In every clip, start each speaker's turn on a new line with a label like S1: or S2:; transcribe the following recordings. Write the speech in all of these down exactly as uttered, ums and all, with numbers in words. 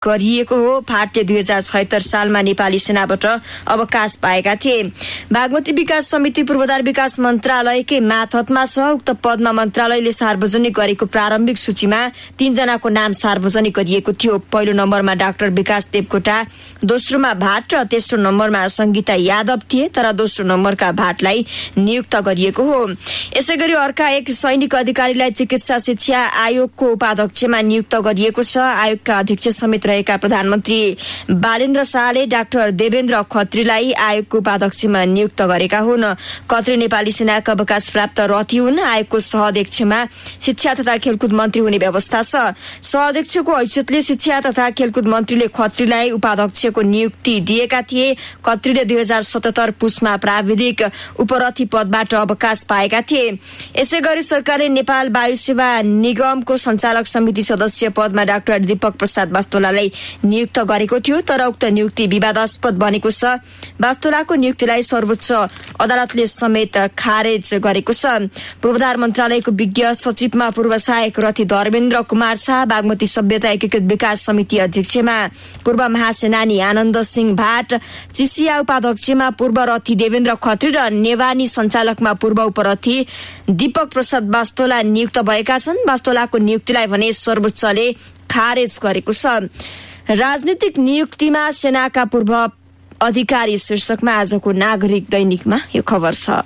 S1: गरिएको हो। फाँटले दुई हजार छयत्तर सालमा नेपाली सेनाबाट अवकाश पाएका थिए। बागमती विकास समिति पूर्वाधार विकास मन्त्रालयकै मातहतमा छ। उक्त पदमा मन्त्रालयले सार्वजनिक गरेको प्रारम्भिक सूचीमा तीनजनाको नाम सार्वजनिक गरिएको थियो। पहिलो नम्बरमा डाक्टर विकास देवकोटा, दोस्रोमा भाट र तेस्रो नम्बरमा संगीता यादव थिए, तर दोस्रो नम्बरका भाटलाई नियुक्त गरिएको हो। यसै गरी अर्का एक सैनिक अधिकारीलाई चिकित्सा शिक्षा आयोगको उपाध्यक्षमा नियुक्त गरिएको छ। आयोगका अध्यक्ष समेत रहेका प्रधानमन्त्री बालेन्द्र शाहले डाक्टर देवेन्द्र खत्रीलाई आयोगको उपाध्यक्षमा नियुक्त गरेका हुन्। खत्री नेपाली सेनाका अवकाश प्राप्त रथी हुन्। आयोगको सहअध्यक्षमा शिक्षा तथा खेलकुद मन्त्री हुने व्यवस्था छ। सहअध्यक्षको हैसियतले शिक्षा तथा खेलकुद मन्त्रीले खत्रीलाई उपाध्यक्षको नियुक्ति दिएका थिए। खत्रीले दुई हजार सतहत्तर पुसमा प्राविधिक उपरथी पदबाट अवकाश पाएका थिए। यसै गरी सरकारले नेपाल वायु सेवा निगमको सञ्चालक समिति सदस्य पदमा डाक्टर दीपक प्रसाद वास्तोलालाई नियुक्त गरेको थियो, तर उक्त नियुक्ति विवादास्पद बनेको छ। वास्तोलाको नियुक्तिलाई सर्वोच्च अदालतले समेत खारेज गरेको छ। पूर्वाधार मन्त्रालयको विज्ञ सचिवमा पूर्व सहायक रथी धर्मेन्द्र कुमार शाह, बागमती सभ्यता एकीकृत विकास समिति अध्यक्षमा पूर्व महासेनानी आनन्द सिंह भाट, चिसिया उपाध्यक्षमा पूर्व रथी देवेन्द्र खत्री र नेवानी सञ्चालकमा पूर्व उपरथी दीपक प्रसाद वास्तोला नियुक्त भएका छन्। वास्तोलाको नियुक्तिलाई भने सर्वोच्चले खारेज गरेको छ। राजनीतिक नियुक्तिमा सेनाका पूर्व अधिकारी शीर्षकमा आजको नागरिक दैनिकमा यो खबर छ।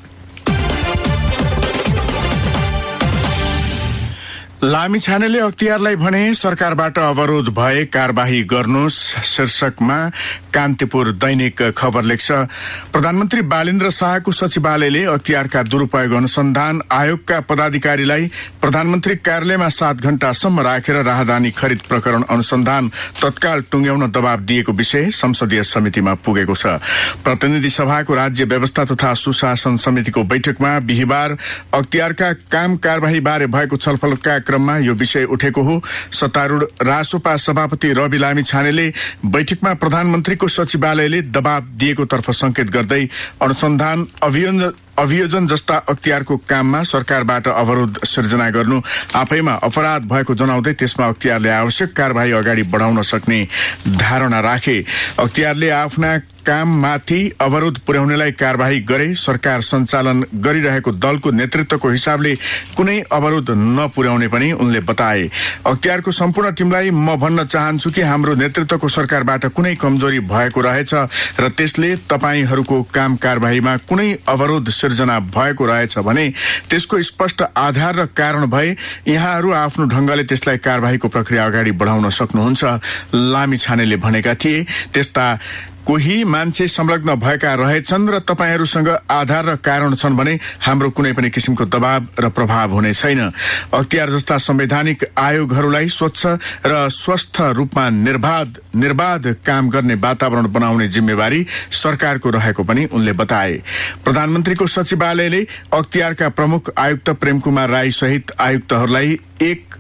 S2: लामिछानेले अख्तियारलाई भने सरकारबाट अवरोध भए कारबाही गर्नुहोस् शीर्षकमा कान्तिपुर दैनिक खबर लेख्छ। प्रधानमन्त्री बालेन्द्र शाहको सचिवालयले अख्तियारका दुरूपयोग अनुसन्धान आयोगका पदाधिकारीलाई प्रधानमन्त्री कार्यालयमा सात घण्टासम्म राखेर राहदानी खरिद प्रकरण अनुसन्धान तत्काल टुंग्याउन दबाव दिएको विषय संसदीय समितिमा पुगेको छ। प्रतिनिधि सभाको राज्य व्यवस्था तथा सुशासन समितिको बैठकमा बिहिबार अख्तियारका काम कारबाही बारे भएको छलफलका क्रममा यो विषय उठेको हो। सत्तारूढ़ रासोपा सभापति रवि लामिछानेले बैठकमा प्रधानमन्त्रीको सचिवालयले दबाव दिएको तर्फ संकेत गर्दै अनुसन्धान अभियोजन अभियोजन जस्ता अख्तियारको काममा सरकारबाट अवरोध सिर्जना गर्नु आफैमा अपराध भएको जनाउँदै त्यसमा अख्तियारले आवश्यक कारबाही अगाडि बढाउन सक्ने धारणा राखे। अख्तियारले आफ्ना काममाथि अवरोध पुर्याउनेलाई कारबाही गरे सरकार सञ्चालन गरिरहेको दलको नेतृत्वको हिसाबले कुनै अवरोध नपुर्याउने पनि उनले बताए। अख्तियारको सम्पूर्ण टिमलाई म भन्न चाहन्छु कि हाम्रो नेतृत्वको सरकारबाट कुनै कमजोरी भएको रहेछ र त्यसले तपाईहरूको काम कारबाहीमा कुनै अवरोध सिर्जना भएको रहेछ भने त्यसको स्पष्ट आधार र कारण भए यहाँहरू आफ्नो ढंगले त्यसलाई कारबाहीको प्रक्रिया अगाडि बढाउन सक्नुहुन्छ लामिछानेले भनेका थिए। त्यस्ता कोही मान्छे संलग्न भएका रहेछन् र तपाईहरूसँग आधार र कारण छन् भने हाम्रो कुनै पनि किसिमको दबाव र प्रभाव हुने छैन। अख्तियार जस्ता संवैधानिक आयोगहरूलाई स्वच्छ र स्वस्थ रूपमा निर्बाध निर्बाध काम गर्ने वातावरण बनाउने जिम्मेवारी सरकारको रहेको पनि उनले बताए। प्रधानमन्त्रीको सचिवालयले अख्तियारका प्रमुख आयुक्त प्रेम कुमार राई सहित आयुक्तहरूलाई एक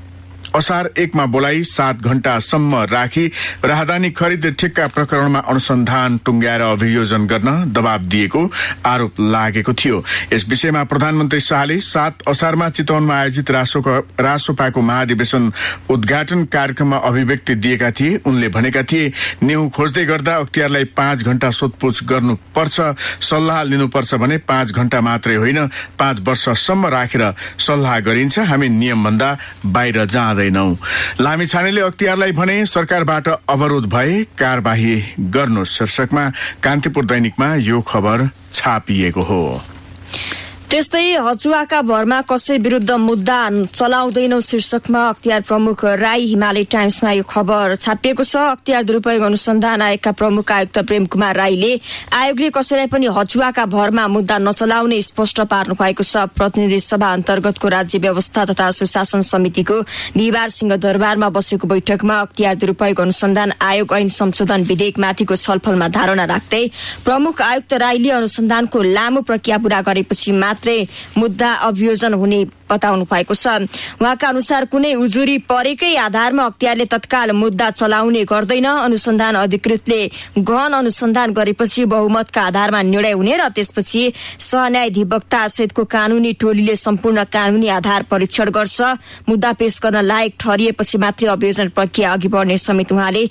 S2: असार एकमा बोलाई सात घण्टासम्म राखी राहदानी खरिद ठेक्का प्रकरणमा अनुसन्धान टुंग्याएर अभियोजन गर्न दबाव दिएको आरोप लागेको थियो। यस विषयमा प्रधानमन्त्री शाहले सात असारमा चितवनमा आयोजित रासोपाको महाधिवेशन उद्घाटन कार्यक्रममा अभिव्यक्ति दिएका थिए। उनले भनेका थिए, न्यू खोज्दै गर्दा अख्तियारलाई पाँच घण्टा सोधपुछ गर्नुपर्छ, सल्लाह लिनुपर्छ भने पाँच घण्टा मात्रै होइन पाँच वर्षसम्म राखेर सल्लाह गरिन्छ। हामी नियमभन्दा बाहिर जाँदै लामिछानेले अख्तियारलाई भने सरकारबाट अवरोध भए कारबाही गर्नु शीर्षकमा कान्तिपुर दैनिकमा यो खबर छापिएको हो।
S1: त्यस्तै हचुवाका भरमा कसै विरुद्ध मुद्दा चलाउँदैनौ शीर्षकमा अख्तियार प्रमुख राई हिमालय टाइम्समा यो खबर छापिएको छ। अख्तियार दुरूपयोग अनुसन्धान आयोगका प्रमुख आयुक्त प्रेम कुमार राईले आयोगले कसैलाई पनि हचुवाका भरमा मुद्दा नचलाउने स्पष्ट पार्नु भएको छ। प्रतिनिधि सभा अन्तर्गतको राज्य व्यवस्था तथा सुशासन समितिको बिहिबार सिंहदरबारमा बसेको बैठकमा अख्तियार दुरूपयोग अनुसन्धान आयोग ऐन संशोधन विधेयकमाथिको छलफलमा धारणा राख्दै प्रमुख आयुक्त राईले अनुसन्धानको लामो प्रक्रिया पूरा गरेपछि मात्र मात्रै मुद्दा अभियोजन हुने बताउनु भएको छ। उहाँका अनुसार कुनै उजुरी परेकै आधारमा अख्तियारले तत्काल मुद्दा चलाउने गर्दैन। अनुसन्धान अधिकृतले गहन अनुसन्धान गरेपछि बहुमतका आधारमा निर्णय हुने र त्यसपछि सहन्यायाधिवक्ता सहितको कानूनी टोलीले सम्पूर्ण कानूनी आधार परीक्षण गर्छ। मुद्दा पेश गर्न लायक ठहरिएपछि मात्रै अभियोजन प्रक्रिया अघि बढ्ने समेत उहाँले